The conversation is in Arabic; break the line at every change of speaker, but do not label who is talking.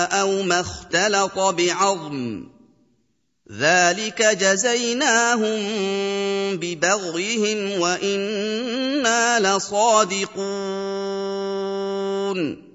أَوْ مَا اخْتَلَطَ بِعَظْمٍ ذَٰلِكَ جَزَيْنَاهُم بِبَغْيِهِمْ وَإِنَّا لَصَادِقُونَ